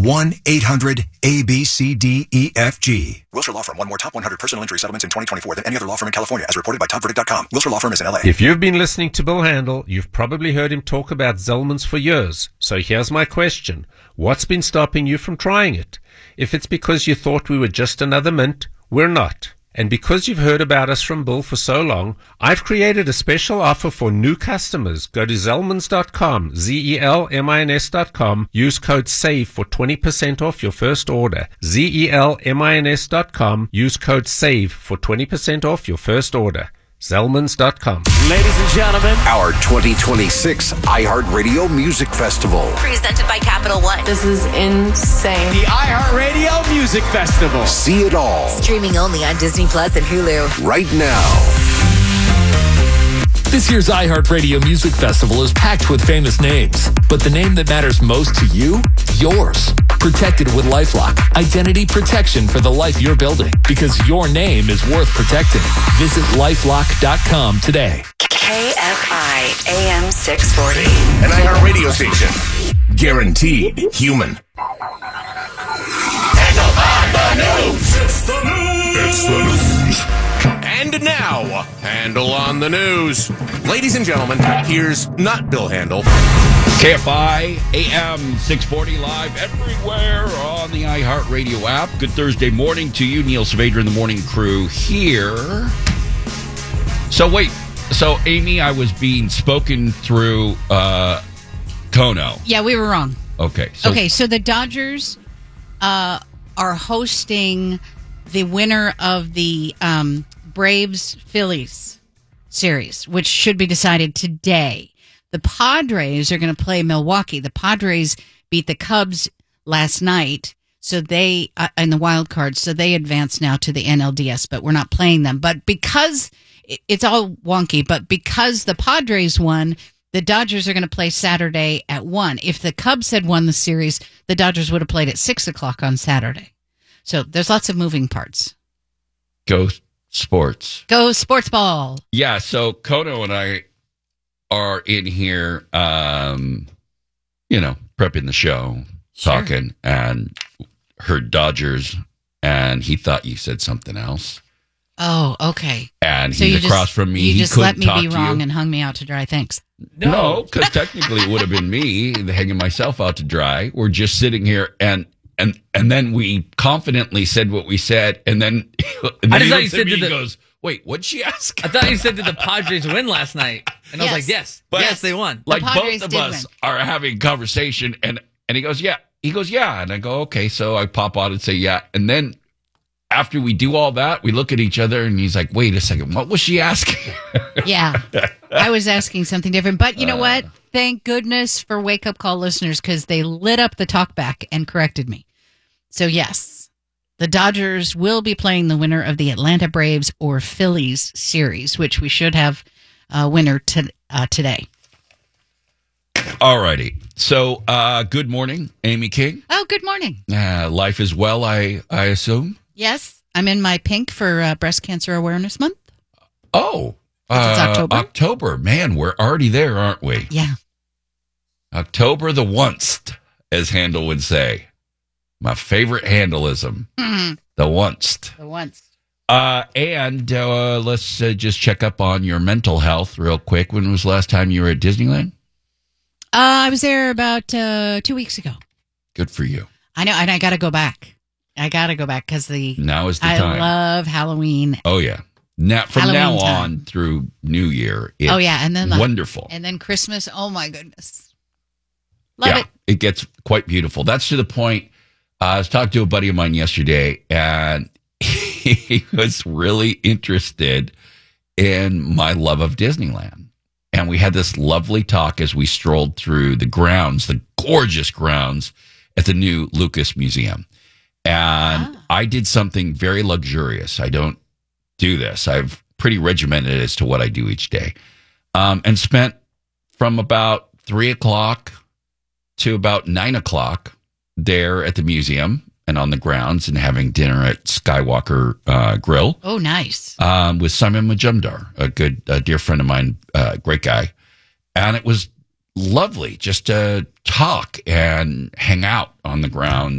1-800-ABCDEFG. Wilshire Law Firm. One more top 100 personal injury settlements in 2024 than any other law firm in California, as reported by TopVerdict.com. Wilshire Law Firm is in LA. If you've been listening to Bill Handel, you've probably heard him talk about Zellman's for years. So here's my question. What's been stopping you from trying it? If it's because you thought we were just another mint, we're not. And because you've heard about us from Bill for so long, I've created a special offer for new customers. Go to Zellmans.com, Zelmins.com, use code SAVE for 20% off your first order. Zelmins.com, use code SAVE for 20% off your first order. Zellmans.com. Ladies and gentlemen, our 2026 iHeartRadio Music Festival. Presented by Capital One. This is insane. The iHeartRadio Music Festival. See it all. Streaming only on Disney Plus and Hulu. Right now. This year's iHeartRadio Music Festival is packed with famous names, but the name that matters most to you? Yours. Protected with LifeLock. Identity protection for the life you're building, because your name is worth protecting. Visit LifeLock.com today. KFI AM 640. An iHeartRadio station. Guaranteed human. Handle on the news. It's the news. It's the news. And now, Handle on the news. Ladies and gentlemen, here's not Bill Handel. KFI AM 640 live everywhere on the iHeartRadio app. Good Thursday morning to you. Neil Saavedra and the morning crew here. So Amy, I was being spoken through Kono. Yeah, we were wrong. Okay. So the Dodgers are hosting the winner of the Braves-Phillies series, which should be decided today. The Padres are going to play Milwaukee. The Padres beat the Cubs last night, so they in the wild card, so they advance now to the NLDS, but we're not playing them. But because it's all wonky, but because the Padres won, the Dodgers are going to play Saturday at 1. If the Cubs had won the series, the Dodgers would have played at 6 o'clock on Saturday. So there's lots of moving parts. Go sports. Go sports ball. Yeah, so Kono and I are in here, prepping the show, talking, and heard Dodgers, and he thought you said something else. Oh, okay. And so he's across from me. You just let me be wrong and hung me out to dry. Thanks. No, because technically it would have been me hanging myself out to dry. We're just sitting here, and then we confidently said what we said, and then he goes, "Wait, what'd she ask?" I thought you said, did the Padres win last night? And I was like, yes, they won. Like both of us are having a conversation, and he goes, yeah. He goes, yeah. And I go, okay. So I pop out and say, yeah. And then after we do all that, we look at each other, and he's like, wait a second, what was she asking? Yeah, I was asking something different. But you know what? Thank goodness for Wake Up Call listeners, because they lit up the talkback and corrected me. So yes, the Dodgers will be playing the winner of the Atlanta Braves or Phillies series, which we should have a winner today. All righty. So good morning, Amy King. Oh, good morning. Life is well, I assume? Yes, I'm in my pink for Breast Cancer Awareness Month. Oh, it's October. October. Man, we're already there, aren't we? Yeah. October the once, as Handel would say. My favorite Handelism. Mm-hmm. The once. The once. And let's just check up on your mental health real quick. When was the last time you were at Disneyland? I was there about 2 weeks ago. Good for you. I know, and I got to go back. Because now is the time. I love Halloween. Oh, yeah. From now on through New Year, it's and then wonderful. And then Christmas, oh my goodness. Love it. It gets quite beautiful. That's to the point, I was talking to a buddy of mine yesterday, and he was really interested in my love of Disneyland. And we had this lovely talk as we strolled through the grounds, the gorgeous grounds at the new Lucas Museum. And I did something very luxurious. I don't do this. I've pretty regimented as to what I do each day. And spent from about 3 o'clock to about 9 o'clock there at the museum and on the grounds, and having dinner at Skywalker Grill. Oh, nice. With Simon Majumdar, a dear friend of mine, great guy. And it was lovely just to talk and hang out on the ground